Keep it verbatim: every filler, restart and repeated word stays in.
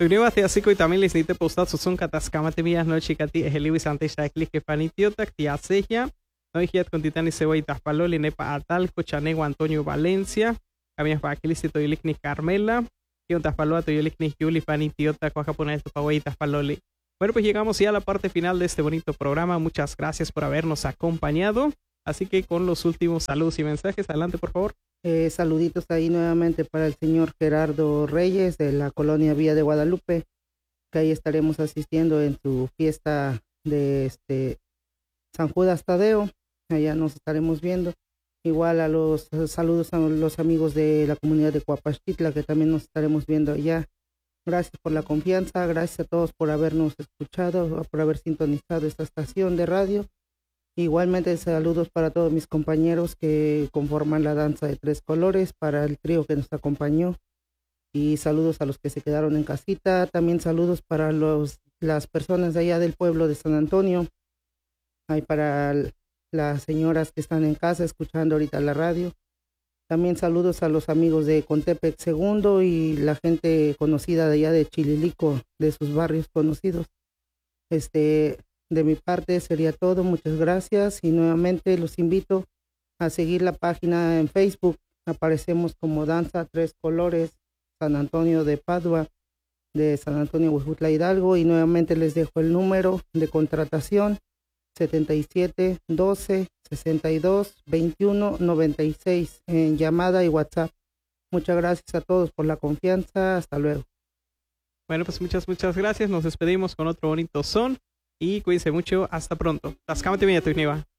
Tuiniwa te asiko y también les nite postat susun kataskamate vías no chicati ejeliwi sante shakli que panitiotak tiaseja. No hijiat con titani sewa y taspaloli nepa atalco chanego Antonio Valencia. Cabias pa aquelis toyolik ni Carmela. Y un taspalo a toyolik ni Yuli panitiota cuajapona tu pawai taspaloli. Bueno, pues llegamos ya a la parte final de este bonito programa. Muchas gracias por habernos acompañado. Así que con los últimos saludos y mensajes, adelante por favor. Eh, saluditos ahí nuevamente para el señor Gerardo Reyes de la colonia Villa de Guadalupe, que ahí estaremos asistiendo en su fiesta de este San Judas Tadeo. Allá nos estaremos viendo. Igual a los saludos a los amigos de la comunidad de Cuapachitla, que también nos estaremos viendo allá. Gracias por la confianza, gracias a todos por habernos escuchado, por haber sintonizado esta estación de radio. Igualmente saludos para todos mis compañeros que conforman la danza de tres colores, para el trío que nos acompañó, y saludos a los que se quedaron en casita. También saludos para los las personas de allá del pueblo de San Antonio, hay para las señoras que están en casa escuchando ahorita la radio. También saludos a los amigos de Contepec Segundo y la gente conocida de allá de Chililico, de sus barrios conocidos. Este, de mi parte sería todo, muchas gracias y nuevamente los invito a seguir la página en Facebook. Aparecemos como Danza Tres Colores San Antonio de Padua, de San Antonio Huejutla Hidalgo, y nuevamente les dejo el número de contratación setenta y siete doce sesenta y dos veintiuno noventa y seis en llamada y WhatsApp. Muchas gracias a todos por la confianza. Hasta luego. Bueno, pues muchas, muchas gracias. Nos despedimos con otro bonito son y cuídense mucho. Hasta pronto. Taskamate Viña Tuiniwa.